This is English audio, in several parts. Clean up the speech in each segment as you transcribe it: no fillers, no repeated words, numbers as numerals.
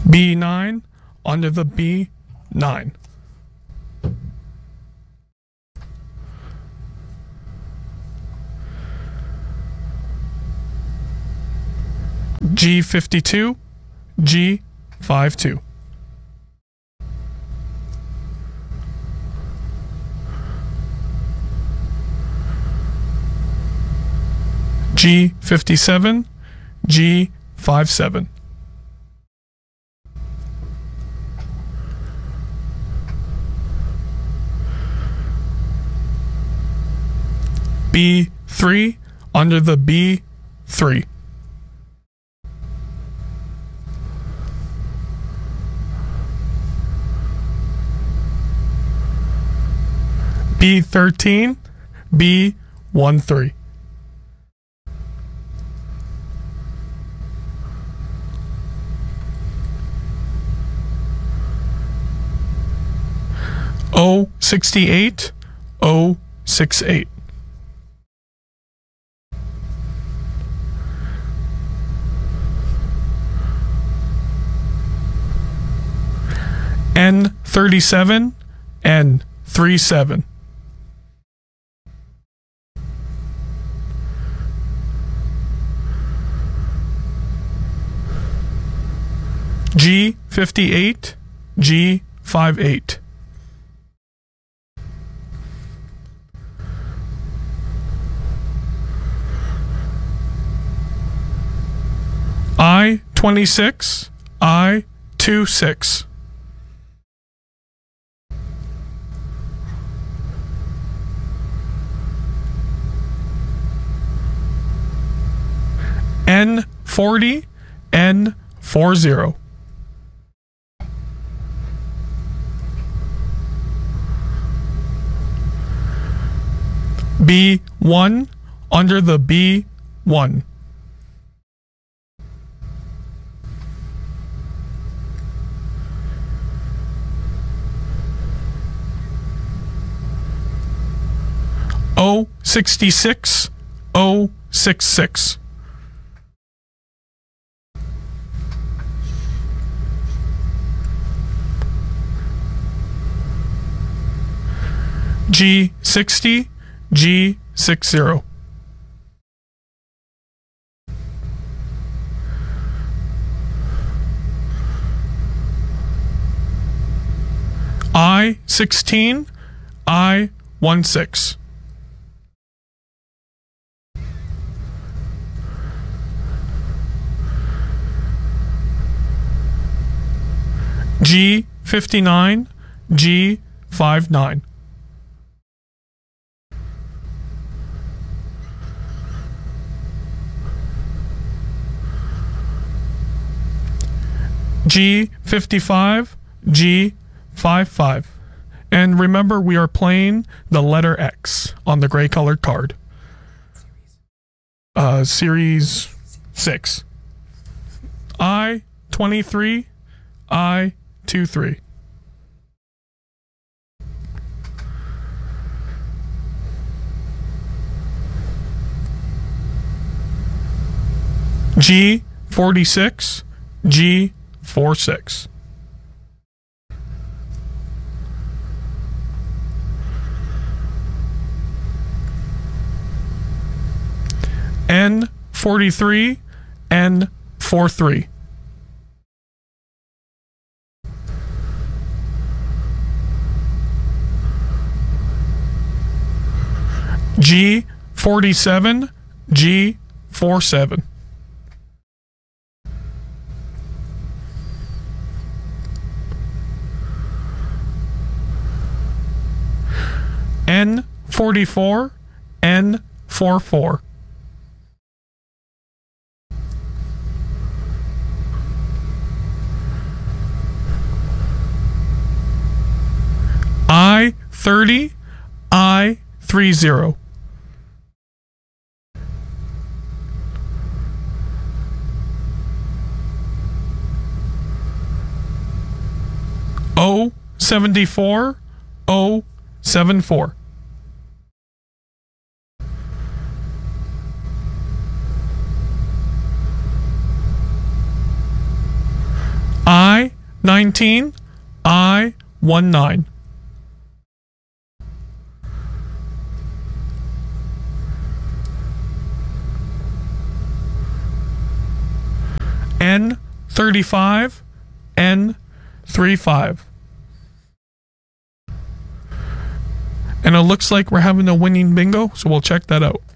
B9 under the B9. G52, G52. G57, G57. B3 under the B3. B13, B13. O68, O68. N37, N37. G58, G58. I26, I26. N40, N40. B1 under the B1. O66, O66. G60, G60. I16, I16. G59, G59. G55, G55. And remember, we are playing the letter X on the gray colored card. Series 6. I23, I23. G46, G46. N43, N43. G47, G47. N44, N44. I30, I30. O74, O74. I 19 I-19. N35 N35. And it looks like we're having a winning bingo, so we'll check that out.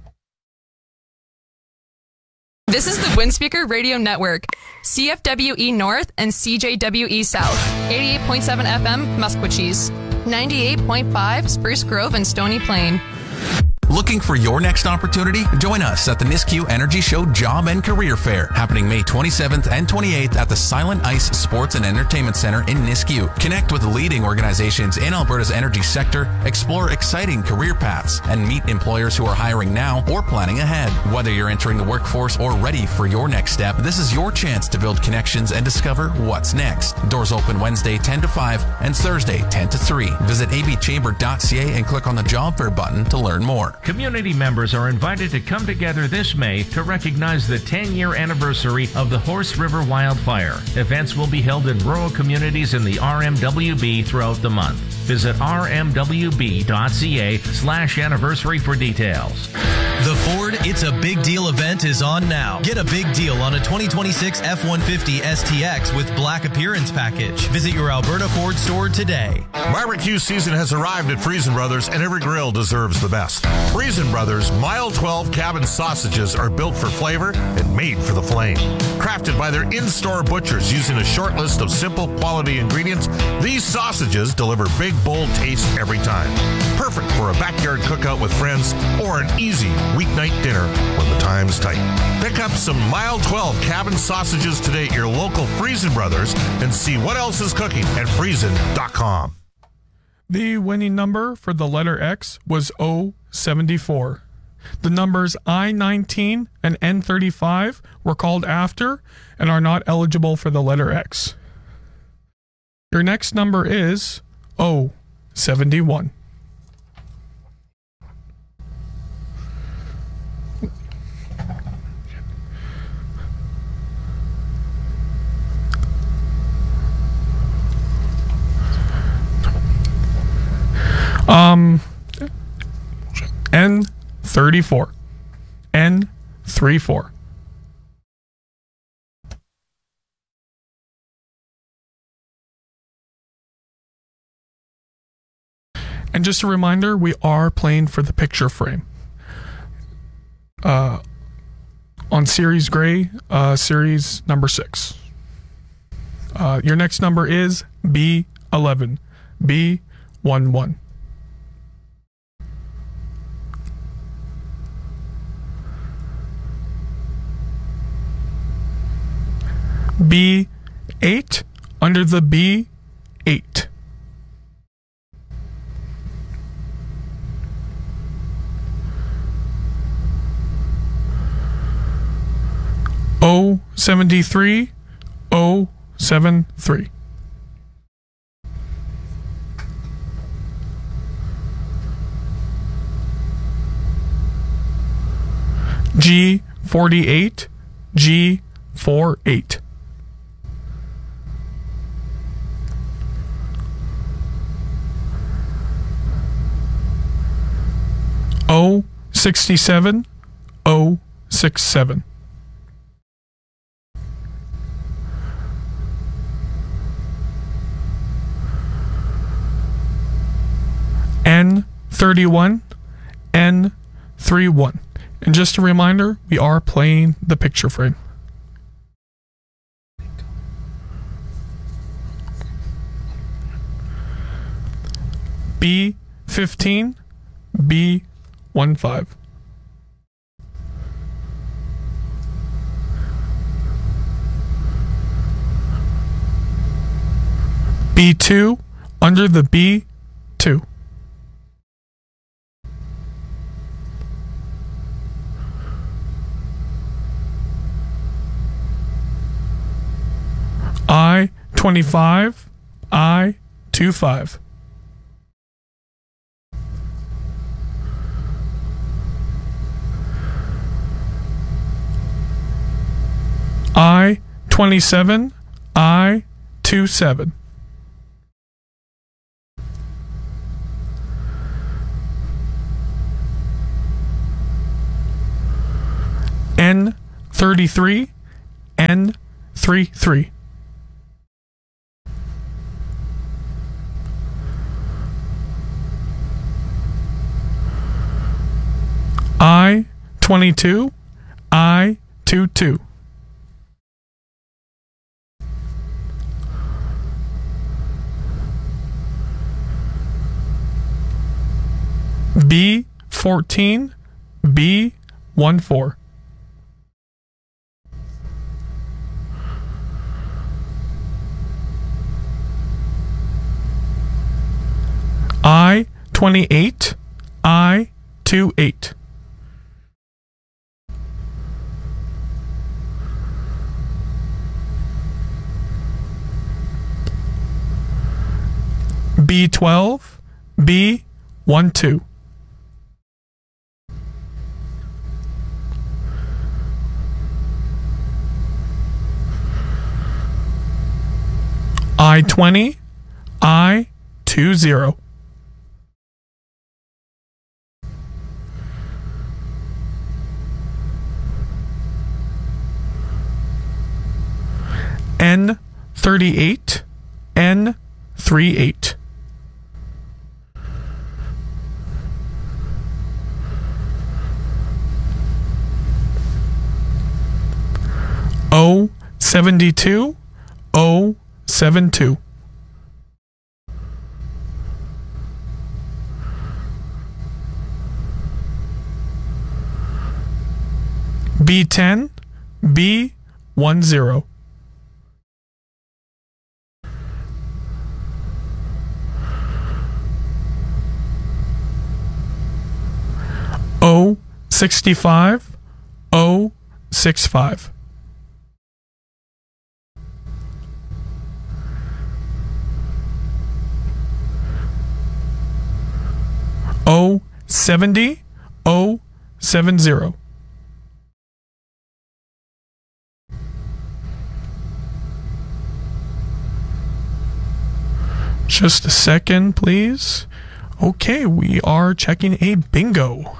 This is the Windspeaker Radio Network, CFWE North and CJWE South, 88.7 FM Musquechies, 98.5 Spruce Grove and Stony Plain. Looking for your next opportunity? Join us at the Nisku Energy Show Job and Career Fair, happening May 27th and 28th at the Silent Ice Sports and Entertainment Center in Nisku. Connect with leading organizations in Alberta's energy sector, explore exciting career paths, and meet employers who are hiring now or planning ahead. Whether you're entering the workforce or ready for your next step, this is your chance to build connections and discover what's next. Doors open Wednesday 10 to 5 and Thursday 10 to 3. Visit abchamber.ca and click on the Job Fair button to learn more. Community members are invited to come together this May to recognize the 10-year anniversary of the Horse River wildfire. Events will be held in rural communities in the RMWB throughout the month. Visit rmwb.ca/anniversary for details. The Ford It's a Big Deal event is on now. Get a big deal on a 2026 F-150 STX with Black Appearance Package. Visit your Alberta Ford store today. Barbecue season has arrived at Friesen Brothers, and every grill deserves the best. Friesen Brothers Mile 12 cabin sausages are built for flavor and made for the flame. Crafted by their in-store butchers using a short list of simple quality ingredients, these sausages deliver big, bold taste every time. Perfect for a backyard cookout with friends or an easy weeknight dinner when the time's tight. Pick up some Mile 12 cabin sausages today at your local Friesen Brothers and see what else is cooking at Friesen.com. The winning number for the letter X was 074. The numbers I-19 and N35 were called after and are not eligible for the letter X. Your next number is 071. N34. N34. And just a reminder, we are playing for the picture frame. On Series Gray, Series number 6. Your next number is B11. B11. B8 under the B8. O73 073. G48 G48. O67 067. N31 N31. And just a reminder, we are playing the picture frame. B15 B15. B2 under the B2. I-25 I-25. I-27 I-27. 27. N33 N33. I-22 I-22. B14 B14. I-28 I-28. B12 B12. I-20 I-20. N38 N38. O72 O72. B10 B10. O65 O65. O70 O70. Just a second, please. Okay, we are checking a bingo.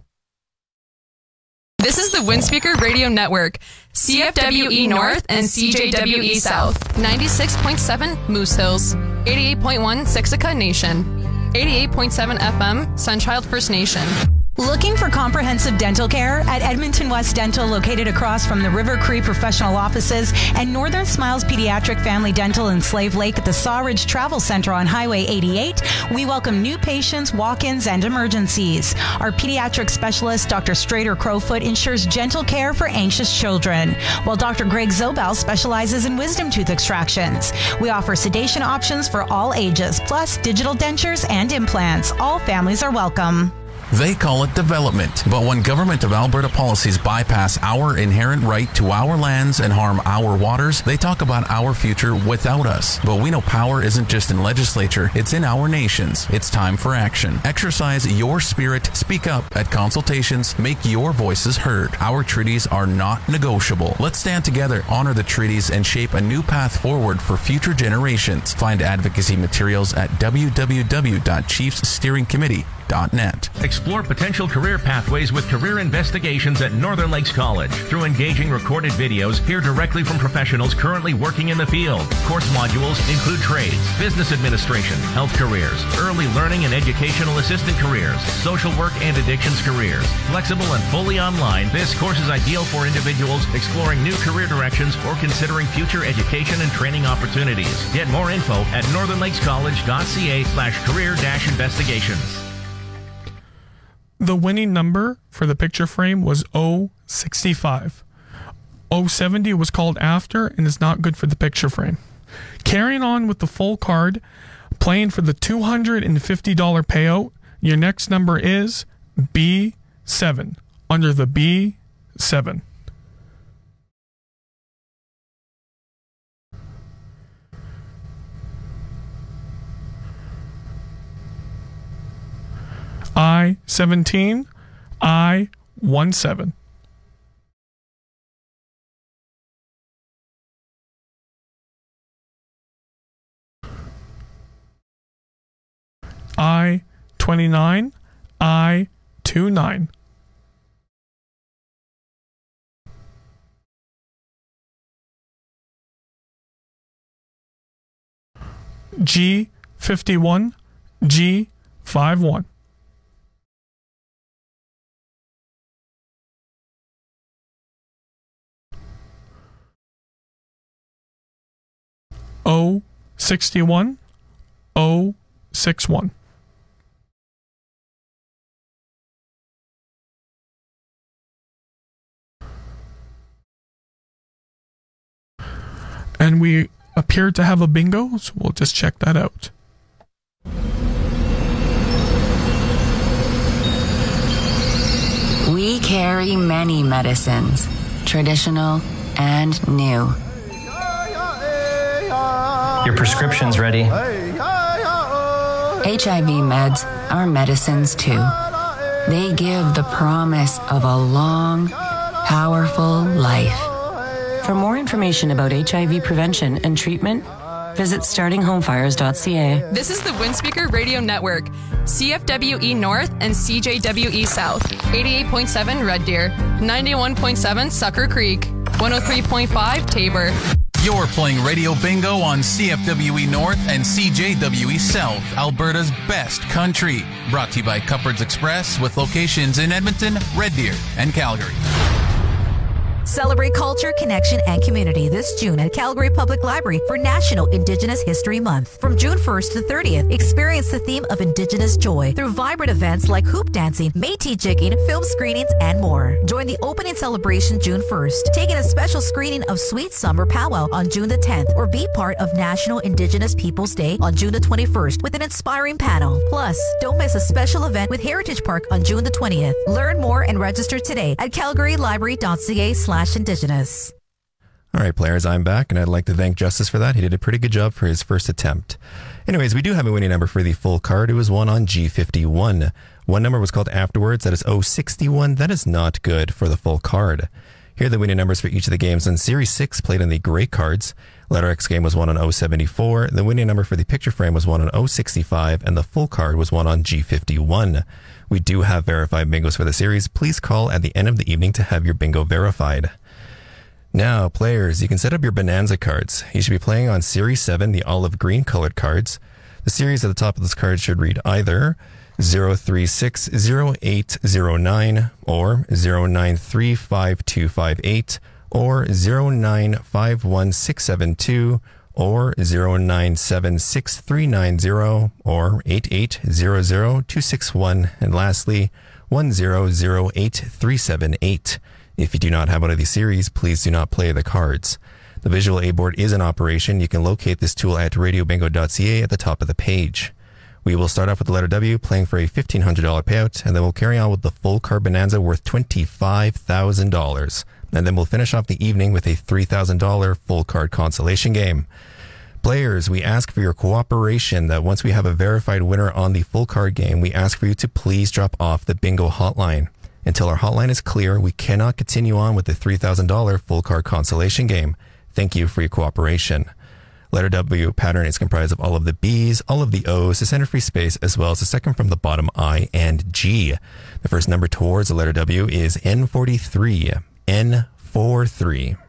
This is the Windspeaker Radio Network, CFWE North and CJWE South, 96.7 Moose Hills, 88.1 Siksika Nation, 88.7 FM Sunchild First Nation. Looking for comprehensive dental care? At Edmonton West Dental, located across from the River Cree Professional Offices and Northern Smiles Pediatric Family Dental in Slave Lake at the Sawridge Travel Center on Highway 88, we welcome new patients, walk-ins, and emergencies. Our pediatric specialist, Dr. Strader Crowfoot, ensures gentle care for anxious children, while Dr. Greg Zobel specializes in wisdom tooth extractions. We offer sedation options for all ages, plus digital dentures and implants. All families are welcome. They call it development, but when Government of Alberta policies bypass our inherent right to our lands and harm our waters, they talk about our future without us. But we know power isn't just in legislature, it's in our nations. It's time for action. Exercise your spirit, speak up at consultations, make your voices heard. Our treaties are not negotiable. Let's stand together, honor the treaties, and shape a new path forward for future generations. Find advocacy materials at www.chiefssteeringcommittee.net. Explore potential career pathways with Career Investigations at Northern Lakes College. Through engaging recorded videos, hear directly from professionals currently working in the field. Course modules include trades, business administration, health careers, early learning and educational assistant careers, social work and addictions careers. Flexible and fully online, this course is ideal for individuals exploring new career directions or considering future education and training opportunities. Get more info at northernlakescollege.ca/career-investigations. The winning number for the picture frame was 065. 070 was called after and is not good for the picture frame. Carrying on with the full card, playing for the $250 payout, your next number is B7, under the B7. I-17, I-17. I-29, I-29. G51, G51. O61, O61. And we appear to have a bingo, so we'll just check that out. We carry many medicines, traditional and new. Your prescription's ready. HIV meds are medicines too. They give the promise of a long, powerful life. For more information about HIV prevention and treatment, visit startinghomefires.ca. This is the Windspeaker Radio Network, CFWE North and CJWE South, 88.7 Red Deer, 91.7 Sucker Creek, 103.5 Tabor. You're playing Radio Bingo on CFWE North and CJWE South, Alberta's best country. Brought to you by Cupboards Express with locations in Edmonton, Red Deer, and Calgary. Celebrate culture, connection, and community this June at Calgary Public Library for National Indigenous History Month. From June 1st to 30th, experience the theme of Indigenous joy through vibrant events like hoop dancing, Métis jigging, film screenings, and more. Join the opening celebration June 1st. Take in a special screening of Sweet Summer Powwow on June the 10th, or be part of National Indigenous Peoples Day on June the 21st with an inspiring panel. Plus, don't miss a special event with Heritage Park on June the 20th. Learn more and register today at calgarylibrary.ca/Indigenous. All right, players, I'm back, and I'd like to thank Justice for that. He did a pretty good job for his first attempt. Anyways, we do have a winning number for the full card. It was won on G51. One number was called afterwards. That is 061. That is not good for the full card. Here are the winning numbers for each of the games. On Series 6, played on the gray cards. Letter X game was won on 074. The winning number for the picture frame was won on 065, and the full card was won on G51. We do have verified bingos for the series. Please call at the end of the evening to have your bingo verified. Now, players, you can set up your Bonanza cards. You should be playing on Series 7, the olive green colored cards. The series at the top of this card should read either 0360809 or 0935258 or 0951672 or 0976390 or 8800261, and lastly 1008378. If you do not have one of these series, please do not play the cards. The visual A board is in operation. You can locate this tool at radiobingo.ca at the top of the page. We will start off with the letter W, playing for a $1,500 payout, and then we'll carry on with the full card Bonanza worth $25,000. And then we'll finish off the evening with a $3,000 full card consolation game. Players, we ask for your cooperation that once we have a verified winner on the full card game, we ask for you to please drop off the bingo hotline. Until our hotline is clear, we cannot continue on with the $3,000 full card consolation game. Thank you for your cooperation. Letter W pattern is comprised of all of the B's, all of the O's, the center free space, as well as the second from the bottom I and G. The first number towards the letter W is N43. N43.